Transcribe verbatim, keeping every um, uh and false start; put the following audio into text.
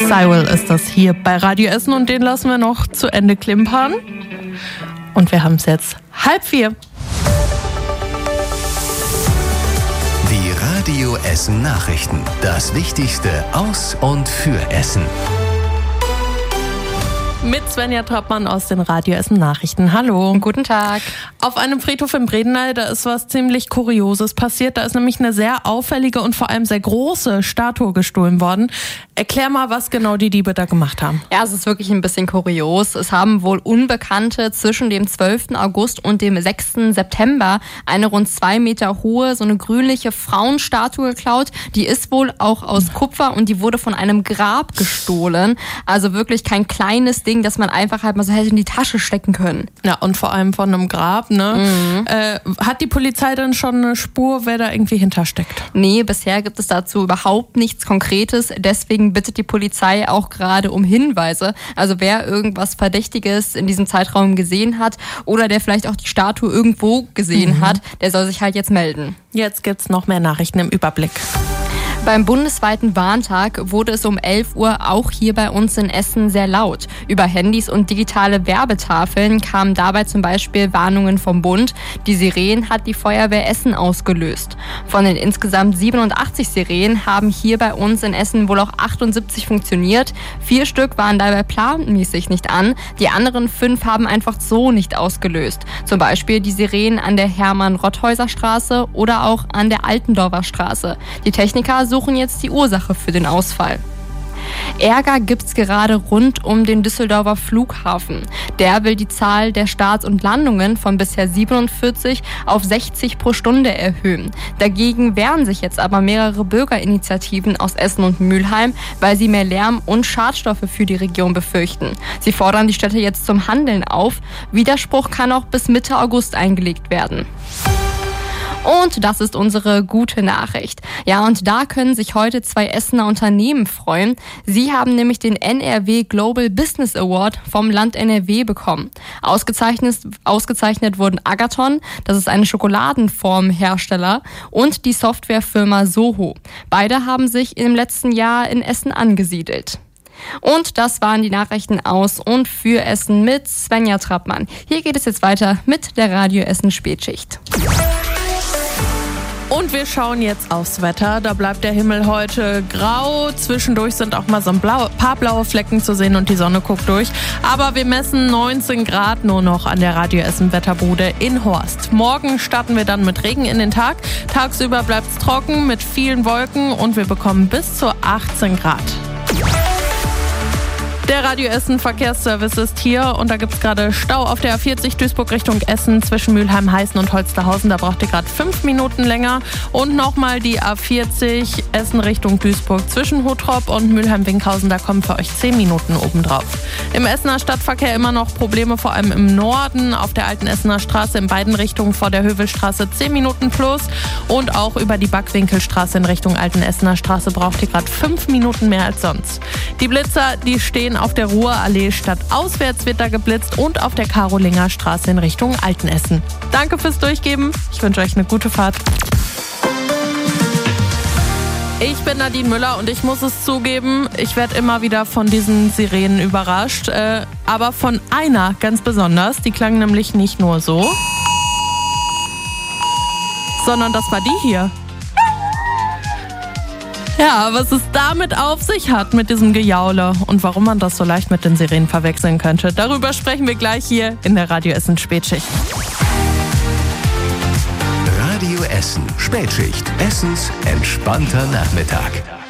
Cyril ist das hier bei Radio Essen und den lassen wir noch zu Ende klimpern. Und wir haben es jetzt halb vier. Die Radio Essen Nachrichten. Das Wichtigste aus und für Essen. Mit Svenja Trappmann aus den Radio Essen Nachrichten. Hallo. Guten Tag. Auf einem Friedhof in Bredeney, da ist was ziemlich Kurioses passiert. Da ist nämlich eine sehr auffällige und vor allem sehr große Statue gestohlen worden. Erklär mal, was genau die Diebe da gemacht haben. Ja, es ist wirklich ein bisschen kurios. Es haben wohl Unbekannte zwischen dem zwölften August und dem sechsten September eine rund zwei Meter hohe, so eine grünliche Frauenstatue geklaut. Die ist wohl auch aus Kupfer und die wurde von einem Grab gestohlen. Also wirklich kein kleines Ding, das man einfach halt mal so hätte in die Tasche stecken können. Ja, und vor allem von einem Grab, ne? Mhm. Äh, hat die Polizei denn schon eine Spur, wer da irgendwie hintersteckt? Nee, bisher gibt es dazu überhaupt nichts Konkretes. Deswegen bittet die Polizei auch gerade um Hinweise. Also wer irgendwas Verdächtiges in diesem Zeitraum gesehen hat oder der vielleicht auch die Statue irgendwo gesehen Mhm. hat, der soll sich halt jetzt melden. Jetzt gibt's noch mehr Nachrichten im Überblick. Beim bundesweiten Warntag wurde es um elf Uhr auch hier bei uns in Essen sehr laut. Über Handys und digitale Werbetafeln kamen dabei zum Beispiel Warnungen vom Bund. Die Sirenen hat die Feuerwehr Essen ausgelöst. Von den insgesamt siebenundachtzig Sirenen haben hier bei uns in Essen wohl auch achtundsiebzig funktioniert. Vier Stück waren dabei planmäßig nicht an. Die anderen fünf haben einfach so nicht ausgelöst. Zum Beispiel die Sirenen an der Hermann-Rotthäuser-Straße oder auch an der Altendorfer Straße. Die Techniker suchen jetzt die Ursache für den Ausfall. Ärger gibt's gerade rund um den Düsseldorfer Flughafen. Der will die Zahl der Starts und Landungen von bisher siebenundvierzig auf sechzig pro Stunde erhöhen. Dagegen wehren sich jetzt aber mehrere Bürgerinitiativen aus Essen und Mülheim, weil sie mehr Lärm und Schadstoffe für die Region befürchten. Sie fordern die Städte jetzt zum Handeln auf. Widerspruch kann auch bis Mitte August eingelegt werden. Und das ist unsere gute Nachricht. Ja, und da können sich heute zwei Essener Unternehmen freuen. Sie haben nämlich den N R W Global Business Award vom Land N R W bekommen. Ausgezeichnet, ausgezeichnet wurden Agathon, das ist eine Schokoladenformhersteller, und die Softwarefirma Soho. Beide haben sich im letzten Jahr in Essen angesiedelt. Und das waren die Nachrichten aus und für Essen mit Svenja Trappmann. Hier geht es jetzt weiter mit der Radio Essen Spätschicht. Und wir schauen jetzt aufs Wetter. Da bleibt der Himmel heute grau. Zwischendurch sind auch mal so ein blau, paar blaue Flecken zu sehen und die Sonne guckt durch. Aber wir messen neunzehn Grad nur noch an der Radio Essen Wetterbude in Horst. Morgen starten wir dann mit Regen in den Tag. Tagsüber bleibt es trocken mit vielen Wolken und wir bekommen bis zu achtzehn Grad. Der Radio Essen Verkehrsservice ist hier und da gibt es gerade Stau auf der A vierzig Duisburg Richtung Essen zwischen Mülheim, Heißen und Holsterhausen. Da braucht ihr gerade fünf Minuten länger. Und nochmal die A vierzig Essen Richtung Duisburg zwischen Hottrop und Mülheim-Winkhausen. Da kommen für euch zehn Minuten obendrauf. Im Essener Stadtverkehr immer noch Probleme, vor allem im Norden. Auf der alten Essener Straße in beiden Richtungen vor der Hövelstraße zehn Minuten plus. Und auch über die Backwinkelstraße in Richtung alten Essener Straße braucht ihr gerade fünf Minuten mehr als sonst. Die Blitzer, die stehen auf der Ruhrallee stadtauswärts wird da geblitzt und auf der Karolinger Straße in Richtung Altenessen. Danke fürs Durchgeben. Ich wünsche euch eine gute Fahrt. Ich bin Nadine Müller und ich muss es zugeben, ich werde immer wieder von diesen Sirenen überrascht. Äh, aber von einer ganz besonders. Die klang nämlich nicht nur so, sondern das war die hier. Ja, was es damit auf sich hat mit diesem Gejaule und warum man das so leicht mit den Sirenen verwechseln könnte, darüber sprechen wir gleich hier in der Radio Essen Spätschicht. Radio Essen Spätschicht. Essens entspannter Nachmittag.